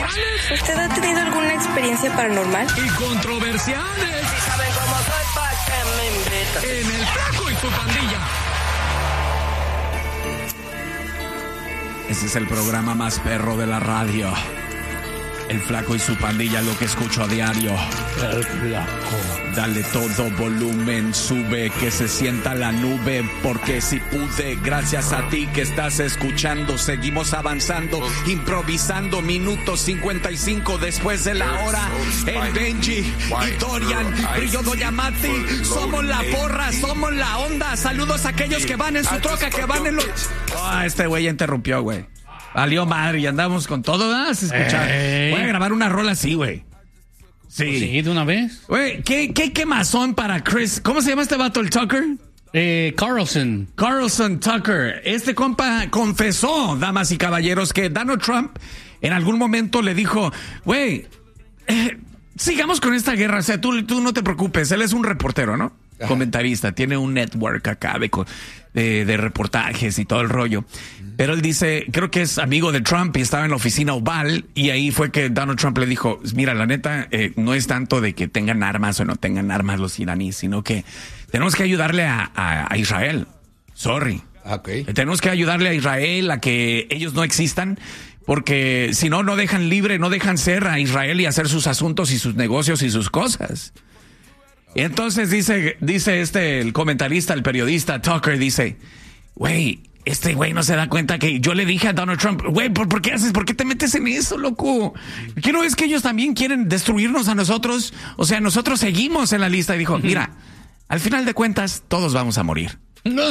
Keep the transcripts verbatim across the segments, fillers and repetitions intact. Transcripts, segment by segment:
paranormales. ¿Usted ha tenido alguna experiencia paranormal? Y controversiales. Si saben cómo soy, ¿pa' qué me invitan? En El Flaco y su Pandilla. Ese es el programa más perro de la radio. El Flaco y su Pandilla, lo que escucho a diario. El Flaco. Dale todo volumen, sube, que se sienta la nube, porque si pude, gracias a ti que estás escuchando, seguimos avanzando, improvisando, minutos cincuenta y cinco después de la hora, en Benji y Dorian, Brillo Doñamati, somos la porra, somos la onda, saludos a aquellos que van en su troca, que van en los... Ah, este güey ya interrumpió, güey. Valió madre y andamos con todo, ¿verdad? Escuchar. Eh. Voy a grabar una rola así, güey. Sí. Sí, de una vez. Güey, ¿qué, qué quemazón para Chris? ¿Cómo se llama este vato, el Tucker? Eh, Carlson. Carlson Tucker. Este compa confesó, damas y caballeros, que Donald Trump en algún momento le dijo, güey, eh, sigamos con esta guerra. O sea, tú, tú no te preocupes. Él es un reportero, ¿no? Ajá. Comentarista. Tiene un network acá de, de, de reportajes y todo el rollo. Pero él dice, creo que es amigo de Trump y estaba en la oficina Oval y ahí fue que Donald Trump le dijo, mira, la neta, eh, no es tanto de que tengan armas o no tengan armas los iraníes, sino que tenemos que ayudarle a, a, a Israel. Sorry. Okay. Tenemos que ayudarle a Israel a que ellos no existan, porque si no, no dejan libre, no dejan ser a Israel y hacer sus asuntos y sus negocios y sus cosas. Y entonces dice, dice este, el comentarista, el periodista Tucker, dice, güey, este güey no se da cuenta que yo le dije a Donald Trump, güey, ¿por, ¿por qué haces? ¿Por qué te metes en eso, loco? ¿Qué no es que ellos también quieren destruirnos a nosotros? O sea, nosotros seguimos en la lista. Y dijo, mira, al final de cuentas, todos vamos a morir.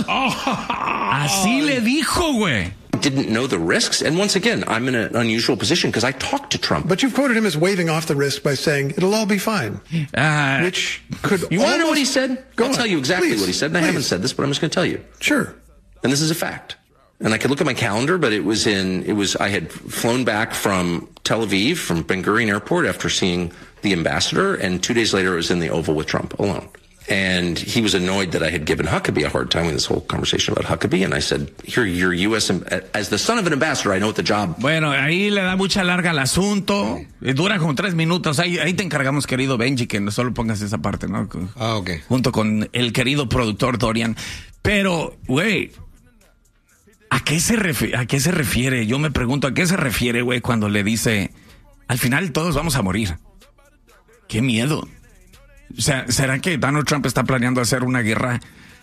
Así le dijo, güey. Didn't know the risks, and once again, I'm in an unusual position because I talked to Trump. But you've quoted him as waving off the risk by saying it'll all be fine, uh, which could. You want to know what he said? Go I'll on. tell you exactly Please. what he said, and Please. I haven't said this, but I'm just going to tell you. Sure. And this is a fact. And I could look at my calendar, but it was in. It was. I had flown back from Tel Aviv, from Ben Gurion Airport, after seeing the ambassador, and two days later, I was in the Oval with Trump alone. And he was annoyed that I had given Huckabee a hard time with this whole conversation about Huckabee. And I said, here, you're U S as the son of an ambassador, I know what the job. Bueno, ahí le da mucha larga al asunto. Dura como tres minutos. Ahí, ahí te encargamos, querido Benji, que no solo pongas esa parte, ¿no? Ah, ok. Junto con el querido productor Dorian. Pero, güey, ¿a qué se refiere? ¿A qué se refiere? Yo me pregunto, ¿a qué se refiere, güey, cuando le dice, al final todos vamos a morir? ¡Qué miedo! O sea, ¿será que Donald Trump está planeando hacer una guerra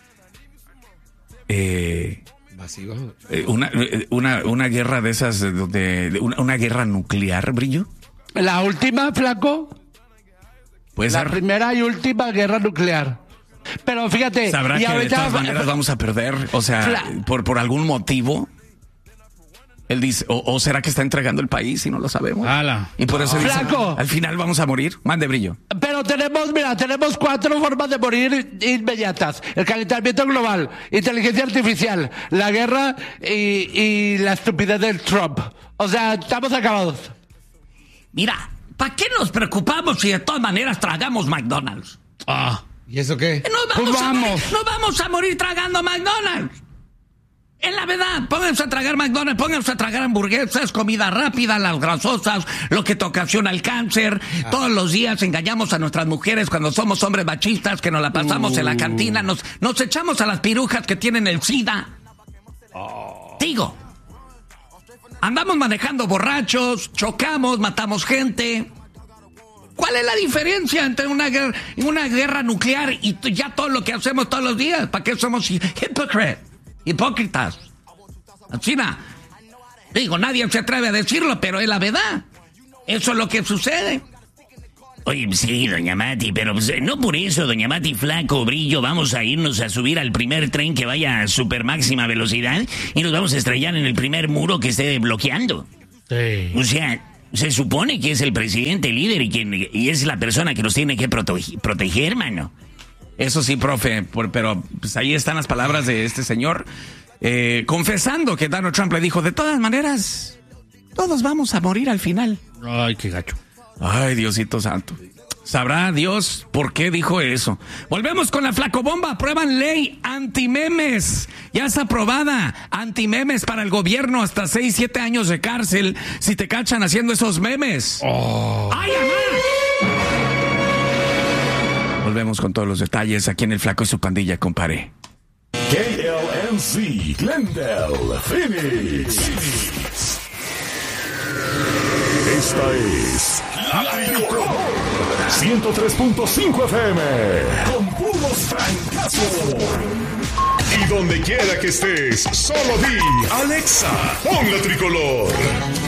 eh, masiva? Eh, una, una, una guerra de esas, de, de, de una, una guerra nuclear, Brillo? La última, Flaco. Puede La ser. primera y última guerra nuclear. Pero fíjate. Sabrá y que de ahorita, todas maneras vamos a perder, o sea, Fla- por, por algún motivo. Él dice, o, o será que está entregando el país y no lo sabemos. Ala. Y por eso dice, Flaco. al final vamos a morir. Mande, Brillo. Pero tenemos, mira, tenemos cuatro formas de morir inmediatas. El calentamiento global, inteligencia artificial, la guerra y, y la estupidez del Trump. O sea, estamos acabados. Mira, ¿para qué nos preocupamos si de todas maneras tragamos McDonald's? Ah. ¿Y eso qué? Nos vamos, Pues a vamos. morir, nos vamos a morir tragando McDonald's. En la verdad, pónganse a tragar McDonald's, pónganse a tragar hamburguesas, comida rápida, las grasosas, lo que te ocasiona el cáncer. Ah. Todos los días engañamos a nuestras mujeres cuando somos hombres machistas, que nos la pasamos uh. en la cantina, nos, nos echamos a las pirujas que tienen el SIDA. Oh. Digo, andamos manejando borrachos, chocamos, matamos gente. ¿Cuál es la diferencia entre una guerra, una guerra nuclear y ya todo lo que hacemos todos los días? ¿Para qué somos hipócritas? Hipócritas. China. Digo, nadie se atreve a decirlo, pero es la verdad. Eso es lo que sucede. Oye, sí, doña Mati, pero pues, no por eso, doña Mati, Flaco, Brillo, vamos a irnos a subir al primer tren que vaya a super máxima velocidad y nos vamos a estrellar en el primer muro que esté bloqueando. Sí. O sea, se supone que es el presidente, el líder y, quien, y es la persona que nos tiene que prote- proteger, hermano. Eso sí, profe, por, pero pues ahí están las palabras de este señor eh, confesando que Donald Trump le dijo, de todas maneras, todos vamos a morir al final. Ay, qué gacho. Ay, Diosito santo. Sabrá Dios por qué dijo eso. Volvemos con la flacobomba. Aprueban ley antimemes. Ya está aprobada. Antimemes para el gobierno. Hasta seis, siete años de cárcel si te cachan haciendo esos memes. Oh. ¡Ay, amá! Volvemos con todos los detalles aquí en El Flaco y su pandilla, compadre. K L M C, Glendale, Phoenix. Phoenix. Esta es La Tricolor ciento tres punto cinco F M con puros fracasos. Y donde quiera que estés, solo di Alexa, pon La Tricolor.